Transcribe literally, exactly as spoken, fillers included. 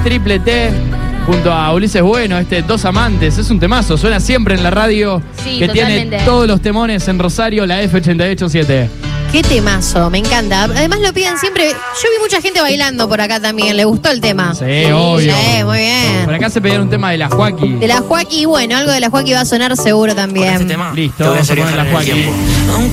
Triple T junto a Ulises Bueno, este Dos Amantes. Es un temazo, suena siempre en la radio, Sí, que totalmente. tiene todos los temones en Rosario, la F ochenta y ocho punto siete. Qué temazo, me encanta. Además lo piden siempre. Yo vi mucha gente bailando por acá también. ¿Le gustó el tema? Sí, obvio. Sí, muy bien. Por acá se pedían un tema de la Joaquí. De la Joaquí, bueno, algo de la Joaquí va a sonar seguro también. Con ese tema Listo, te voy a vamos a hacer poner la viajar en el Joaquí. tiempo.